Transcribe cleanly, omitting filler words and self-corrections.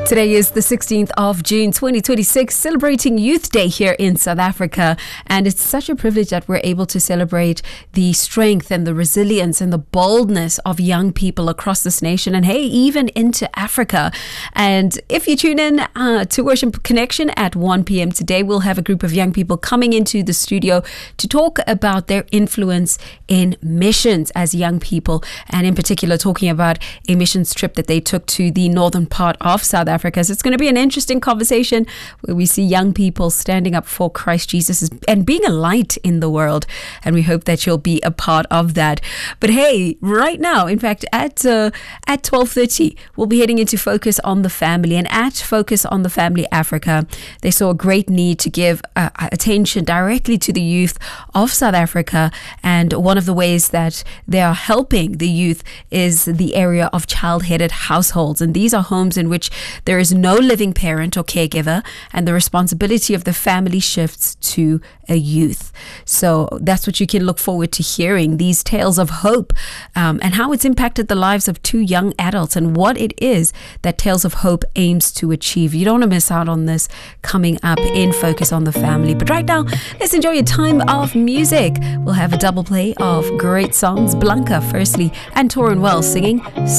Today is the 16th of June 2026, celebrating Youth Day here in South Africa. And it's such a privilege that we're able to celebrate the strength and the resilience and the boldness of young people across this nation and, hey, even into Africa. And if you tune in to Worship Connection at 1 p.m. today, we'll have a group of young people coming into the studio to talk about their influence in missions as young people, and in particular talking about a missions trip that they took to the northern part of South Africa. So it's going to be an interesting conversation where we see young people standing up for Christ Jesus and being a light in the world. And we hope that you'll be a part of that. But hey, right now, in fact, at 12:30, we'll be heading into Focus on the Family. And at Focus on the Family Africa, they saw a great need to give attention directly to the youth of South Africa. And one of the ways that they are helping the youth is the area of child-headed households. And these are homes in which there is no living parent or caregiver, and the responsibility of the family shifts to a youth. So that's what you can look forward to hearing, these tales of hope, and how it's impacted the lives of two young adults and what it is that Tales of Hope aims to achieve. You don't want to miss out on this coming up in Focus on the Family. But right now, let's enjoy a time of music. We'll have a double play of great songs. Blanca, firstly, and Torrin Wells singing